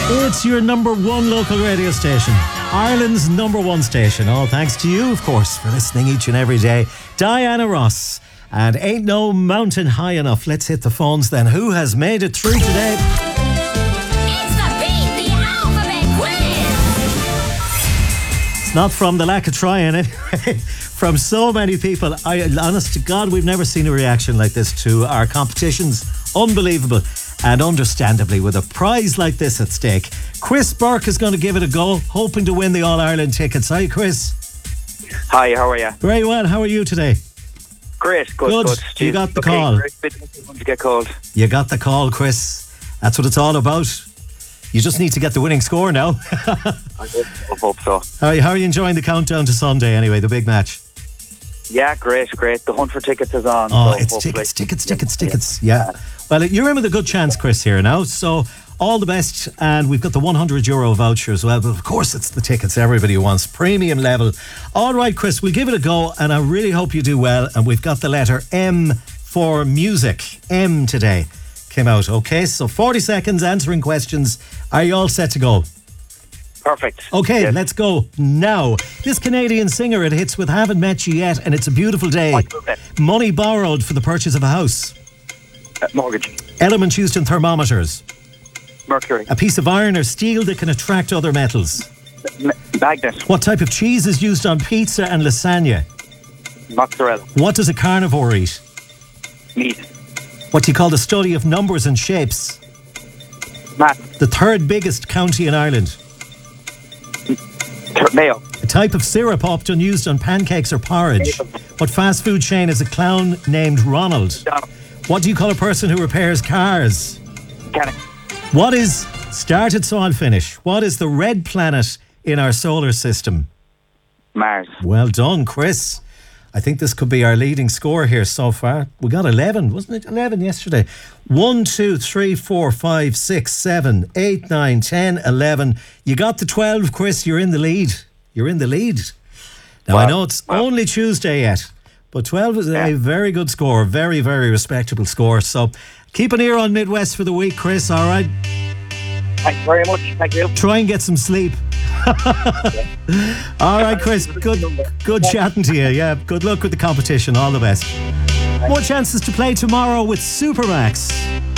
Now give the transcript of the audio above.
It's your number one local radio station, Ireland's number one station. All thanks to you, of course, for listening each and every day. Diana Ross, and Ain't No Mountain High Enough. Let's hit the phones then. Who has made it through today? It's the Beat the Alphabet Quiz. It's not from the lack of trying anyway. From so many people. Honest to God, we've never seen a reaction like this to our competitions. Unbelievable. And understandably, with a prize like this at stake, Chris Burke is going to give it a go, hoping to win the All-Ireland tickets. Hi, Chris. Hi, how are you? Very well. How are you today? Great, good. You got the call. Great to get called. You got the call, Chris. That's what it's all about. You just need to get the winning score now. I hope so. How are you enjoying the countdown to Sunday anyway, the big match? Yeah, great. The hunt for tickets is on. Oh, so it's tickets. Yeah. Well, you're in with a good chance, Chris, here now. So all the best. And we've got the €100 voucher as well. But of course, it's the tickets everybody wants. Premium level. All right, Chris, we'll give it a go. And I really hope you do well. And we've got the letter M for music. M today came out. Okay, so 40 seconds answering questions. Are you all set to go? Perfect. Okay, Yes. Let's go now. This Canadian singer, it hits with Haven't Met You Yet and It's a Beautiful Day. Money borrowed for the purchase of a house. Mortgage. Elements used in thermometers. Mercury. A piece of iron or steel that can attract other metals. Magnet. What type of cheese is used on pizza and lasagna? Mozzarella. What does a carnivore eat? Meat. What do you call the study of numbers and shapes? Math. The third biggest county in Ireland. Mayo. A type of syrup often used on pancakes or porridge. What fast food chain is a clown named Ronald? What do you call a person who repairs cars? Mechanic. What is, started so I'll finish, what is the red planet in our solar system? Mars. Well done, Chris. I think this could be our leading score here so far. We got 11, wasn't it? 11 yesterday. 1, 2, 3, 4, 5, 6, 7, 8, 9, 10, 11. You got the 12, Chris. You're in the lead. Now, I know it's only Tuesday yet, but 12 is a very good score. Very, very respectable score. So keep an ear on Midwest for the week, Chris, all right? Thanks very much. Thank you. Try and get some sleep. All right, Chris. Good chatting to you. Yeah, good luck with the competition. All the best. More chances to play tomorrow with Supermax.